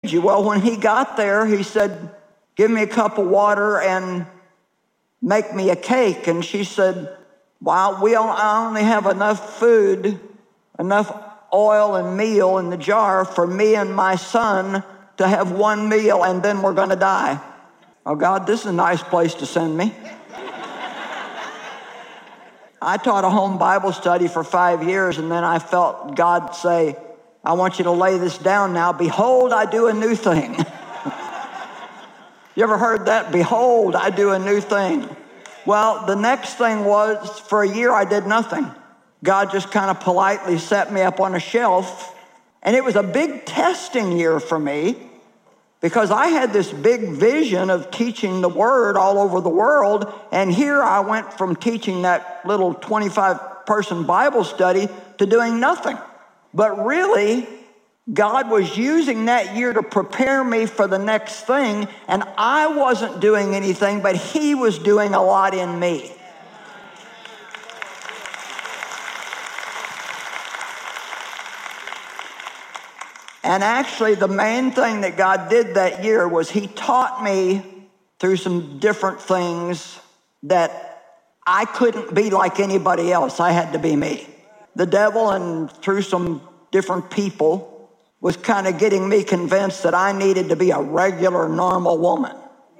you. Well, when he got there, he said, give me a cup of water and make me a cake. And she said, well, I only have enough food, enough oil and meal in the jar for me and my son to have one meal, and then we're going to die. Oh, God, this is a nice place to send me. I taught a home Bible study for 5 years, and then I felt God say, I want you to lay this down now. Behold, I do a new thing. You ever heard that? Behold, I do a new thing. Well, the next thing was, for a year, I did nothing. God just kind of politely set me up on a shelf, and it was a big testing year for me, because I had this big vision of teaching the Word all over the world, and here I went from teaching that little 25-person Bible study to doing nothing. But really, God was using that year to prepare me for the next thing, and I wasn't doing anything, but He was doing a lot in me. And actually, the main thing that God did that year was He taught me through some different things that I couldn't be like anybody else. I had to be me. The devil, and through some different people, was kind of getting me convinced that I needed to be a regular, normal woman.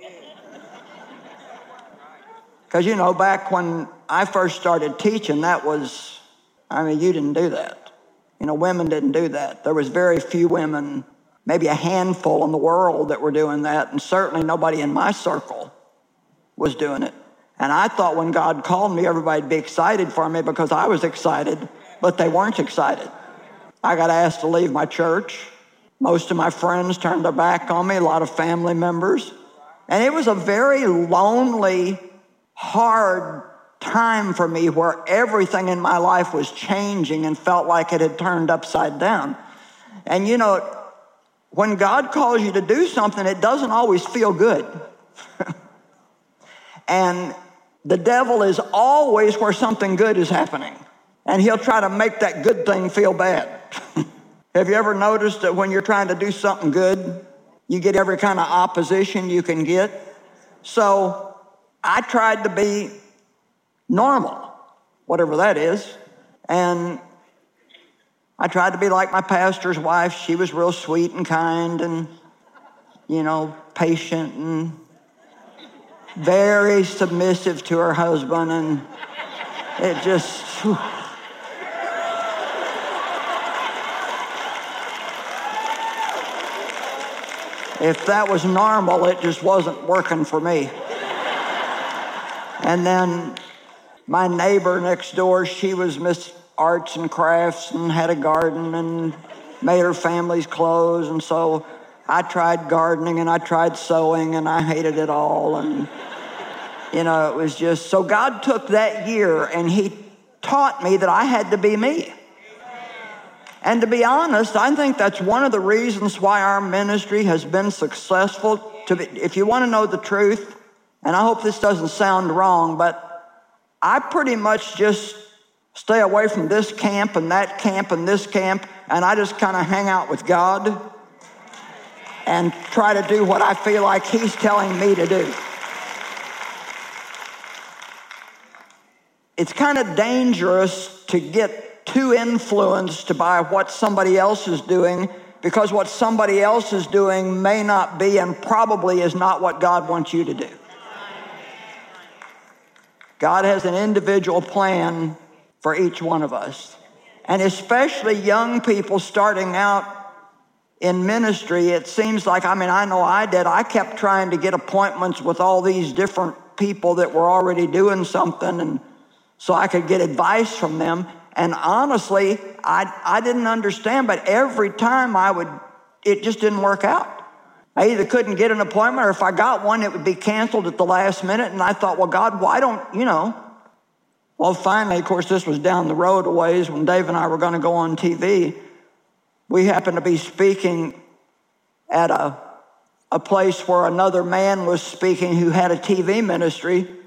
Because, back when I first started teaching, you didn't do that. Women didn't do that. There was very few women, maybe a handful in the world that were doing that, and certainly nobody in my circle was doing it. And I thought when God called me, everybody'd be excited for me because I was excited, but they weren't excited. I got asked to leave my church. Most of my friends turned their back on me, a lot of family members. And it was a very lonely, hard time for me where everything in my life was changing and felt like it had turned upside down. And when God calls you to do something, it doesn't always feel good. And the devil is always where something good is happening. And he'll try to make that good thing feel bad. Have you ever noticed that when you're trying to do something good, you get every kind of opposition you can get? So I tried to be normal, whatever that is. And I tried to be like my pastor's wife. She was real sweet and kind and, patient and very submissive to her husband. And it just... whew. If that was normal, it just wasn't working for me. And then my neighbor next door, she was Miss Arts and Crafts and had a garden and made her family's clothes. And so I tried gardening and I tried sewing and I hated it all. And, it was just, so God took that year and He taught me that I had to be me. And to be honest, I think that's one of the reasons why our ministry has been successful. If you want to know the truth, and I hope this doesn't sound wrong, but I pretty much just stay away from this camp and that camp and this camp, and I just kind of hang out with God and try to do what I feel like He's telling me to do. It's kind of dangerous to get too influenced by what somebody else is doing, because what somebody else is doing may not be and probably is not what God wants you to do. God has an individual plan for each one of us. And especially young people starting out in ministry, it seems like, I know I did. I kept trying to get appointments with all these different people that were already doing something, and so I could get advice from them. And honestly, I didn't understand, but every time it just didn't work out. I either couldn't get an appointment, or if I got one, it would be canceled at the last minute. And I thought, well, God, why don't, Well, finally, of course, this was down the road a ways when Dave and I were going to go on TV. We happened to be speaking at a place where another man was speaking who had a TV ministry.